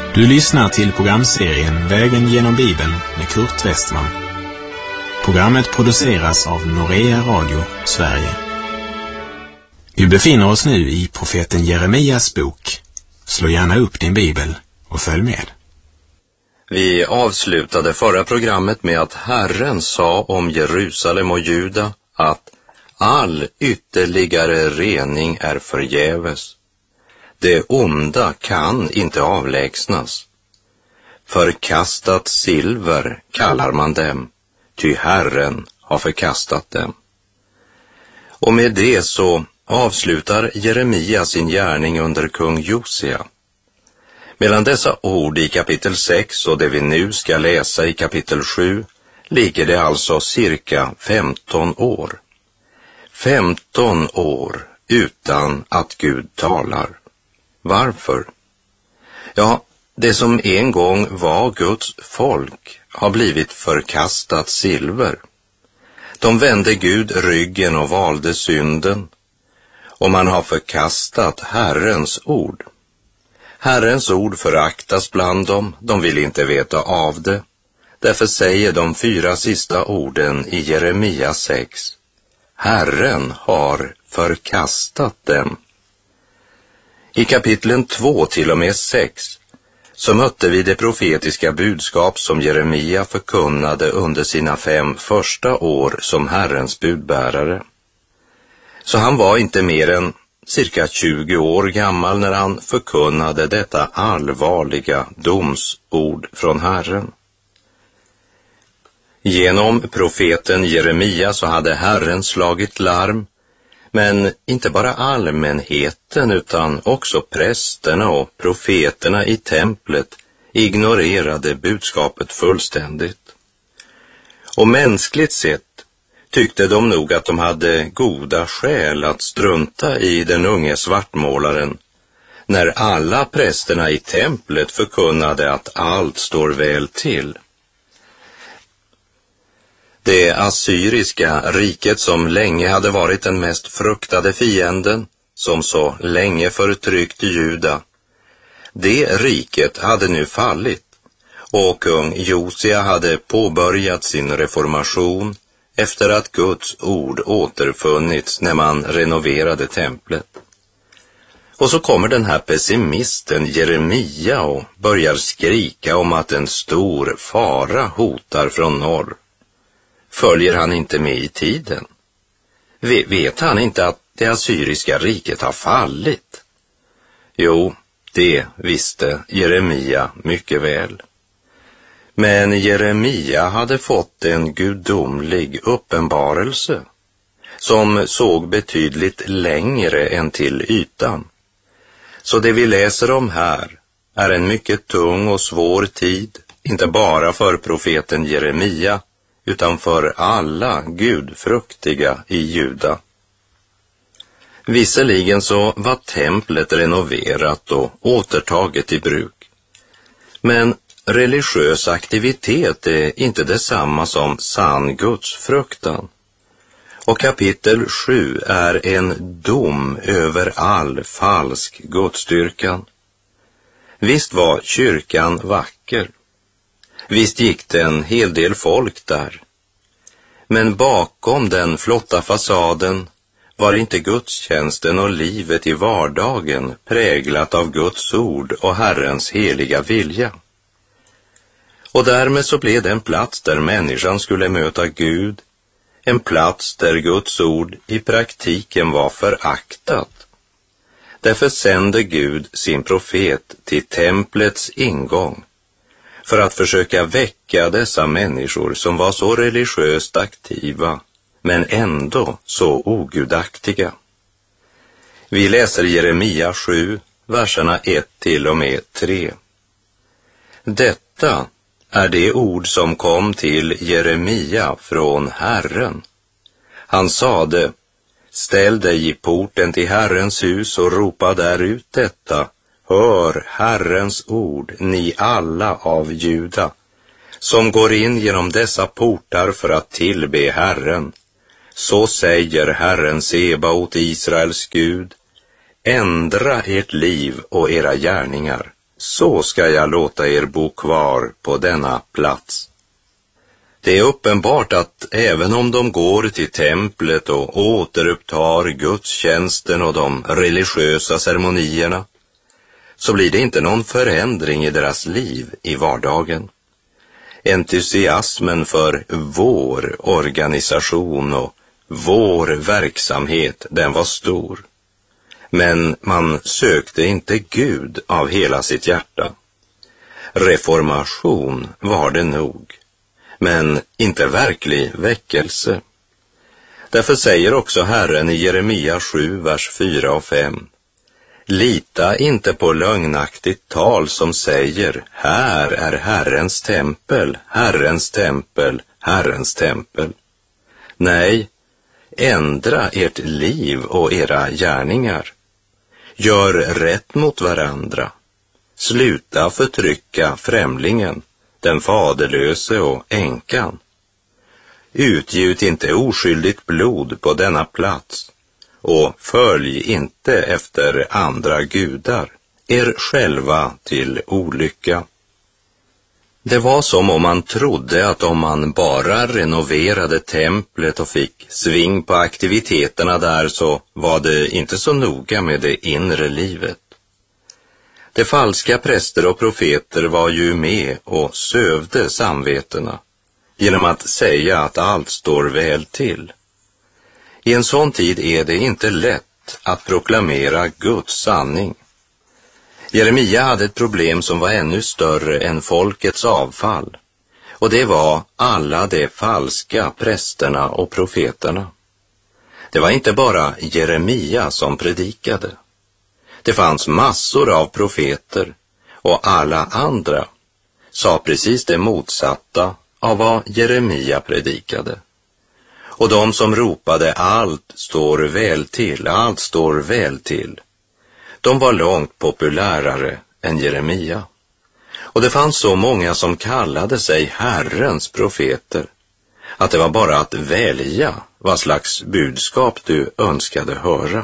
Du lyssnar till programserien Vägen genom Bibeln med Kurt Westman. Programmet produceras av Norea Radio, Sverige. Vi befinner oss nu i profeten Jeremias bok. Slå gärna upp din bibel och följ med. Vi avslutade förra programmet med att Herren sa om Jerusalem och Juda att all ytterligare rening är förgäves. Det onda kan inte avlägsnas. Förkastat silver kallar man dem, ty Herren har förkastat dem. Och med det så avslutar Jeremia sin gärning under kung Josia. Mellan dessa ord i kapitel 6 och det vi nu ska läsa i kapitel 7 ligger det alltså cirka 15 år. 15 år utan att Gud talar. Varför? Ja, det som en gång var Guds folk har blivit förkastat silver. De vände Gud ryggen och valde synden, och man har förkastat Herrens ord. Herrens ord föraktas bland dem, de vill inte veta av det. Därför säger de 4 sista orden i Jeremia 6: Herren har förkastat dem. I kapitlen 2 till och med 6 så mötte vi det profetiska budskap som Jeremia förkunnade under sina 5 första år som Herrens budbärare. Så han var inte mer än cirka 20 år gammal när han förkunnade detta allvarliga domsord från Herren. Genom profeten Jeremia så hade Herren slagit larm, men inte bara allmänheten utan också prästerna och profeterna i templet ignorerade budskapet fullständigt. Och mänskligt sett tyckte de nog att de hade goda skäl att strunta i den unge svartmålaren när alla prästerna i templet förkunnade att allt står väl till. Det assyriska riket som länge hade varit den mest fruktade fienden, som så länge förtryckte Juda, det riket hade nu fallit, och kung Josia hade påbörjat sin reformation efter att Guds ord återfunnits när man renoverade templet. Och så kommer den här pessimisten Jeremia och börjar skrika om att en stor fara hotar från norr. Följer han inte med i tiden? Vet han inte att det assyriska riket har fallit? Jo, det visste Jeremia mycket väl. Men Jeremia hade fått en gudomlig uppenbarelse som såg betydligt längre än till ytan. Så det vi läser om här är en mycket tung och svår tid, inte bara för profeten Jeremia utan för alla gudfruktiga i Juda. Visserligen så var templet renoverat och återtaget i bruk, men religiös aktivitet är inte detsamma som sann gudsfruktan. Och kapitel 7 är en dom över all falsk gudsdyrkan. Visst var kyrkan vacker. Visst gick det en hel del folk där. Men bakom den flotta fasaden var inte gudstjänsten och livet i vardagen präglat av Guds ord och Herrens heliga vilja. Och därmed så blev det en plats där människan skulle möta Gud, en plats där Guds ord i praktiken var föraktat. Därför sände Gud sin profet till templets ingång för att försöka väcka dessa människor som var så religiöst aktiva men ändå så ogudaktiga. Vi läser Jeremia 7, verserna 1 till och med 3. Detta är det ord som kom till Jeremia från Herren. Han sade: ställ dig i porten till Herrens hus och ropa där ut detta: hör Herrens ord, ni alla av Juda, som går in genom dessa portar för att tillbe Herren. Så säger Herren Sebaot, Israels Gud: ändra ert liv och era gärningar, så ska jag låta er bo kvar på denna plats. Det är uppenbart att även om de går till templet och återupptar gudstjänsten och de religiösa ceremonierna, så blir det inte någon förändring i deras liv i vardagen. Entusiasmen för vår organisation och vår verksamhet, den var stor. Men man sökte inte Gud av hela sitt hjärta. Reformation var det nog, men inte verklig väckelse. Därför säger också Herren i Jeremia 7, vers 4 och 5: Lita inte på lögnaktigt tal som säger, här är Herrens tempel, Herrens tempel, Herrens tempel. Nej, ändra ert liv och era gärningar. Gör rätt mot varandra. Sluta förtrycka främlingen, den faderlöse och änkan. Utgjut inte oskyldigt blod på denna plats, och följ inte efter andra gudar, er själva till olycka. Det var som om man trodde att om man bara renoverade templet och fick sving på aktiviteterna där, så var det inte så noga med det inre livet. De falska präster och profeter var ju med och sövde samvetena genom att säga att allt står väl till. I en sån tid är det inte lätt att proklamera Guds sanning. Jeremia hade ett problem som var ännu större än folkets avfall, och det var alla de falska prästerna och profeterna. Det var inte bara Jeremia som predikade. Det fanns massor av profeter, och alla andra sa precis det motsatta av vad Jeremia predikade. Och de som ropade allt står väl till, allt står väl till, de var långt populärare än Jeremia. Och det fanns så många som kallade sig Herrens profeter att det var bara att välja vad slags budskap du önskade höra.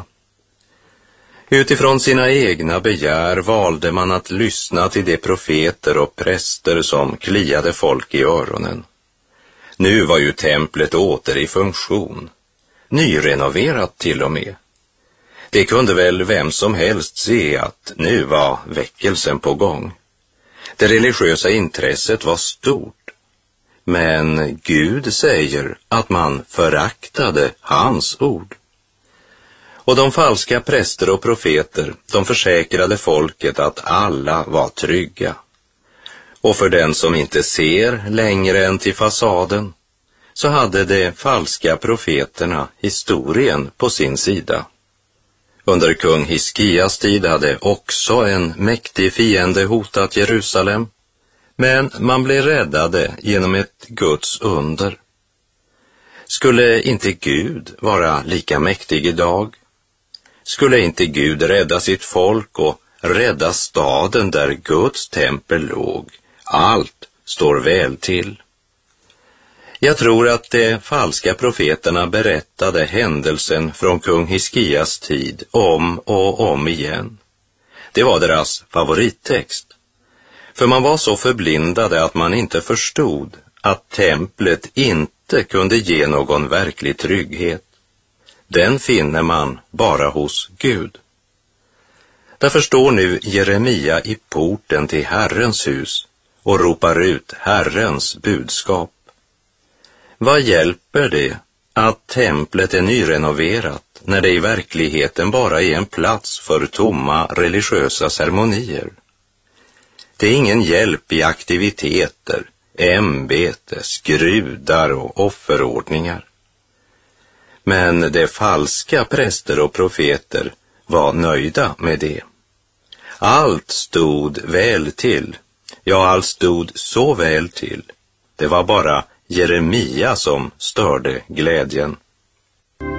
Utifrån sina egna begär valde man att lyssna till de profeter och präster som kliade folk i öronen. Nu var ju templet åter i funktion, nyrenoverat till och med. Det kunde väl vem som helst se att nu var väckelsen på gång. Det religiösa intresset var stort, men Gud säger att man föraktade hans ord. Och de falska präster och profeter, de försäkrade folket att alla var trygga. Och för den som inte ser längre än till fasaden, så hade de falska profeterna historien på sin sida. Under kung Hiskias tid hade också en mäktig fiende hotat Jerusalem, men man blev räddade genom ett Guds under. Skulle inte Gud vara lika mäktig idag? Skulle inte Gud rädda sitt folk och rädda staden där Guds tempel låg? Allt står väl till. Jag tror att de falska profeterna berättade händelsen från kung Hiskias tid om och om igen. Det var deras favorittext. För man var så förblindade att man inte förstod att templet inte kunde ge någon verklig trygghet. Den finner man bara hos Gud. Därför står nu Jeremia i porten till Herrens hus och ropar ut Herrens budskap. Vad hjälper det att templet är nyrenoverat när det i verkligheten bara är en plats för tomma religiösa ceremonier? Det är ingen hjälp i aktiviteter, ämbete, skrudar och offerordningar. Men de falska präster och profeter var nöjda med det. Allt stod väl till. Ja, allt stod så väl till. Det var bara Jeremia som störde glädjen.